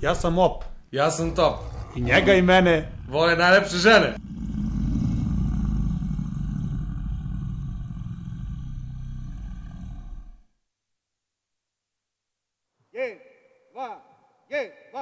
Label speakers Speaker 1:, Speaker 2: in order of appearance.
Speaker 1: Ja sam Op.
Speaker 2: Ja sam Top.
Speaker 1: I njega i mene
Speaker 2: Vole najlepše žene.
Speaker 3: Je, dva, je, dva.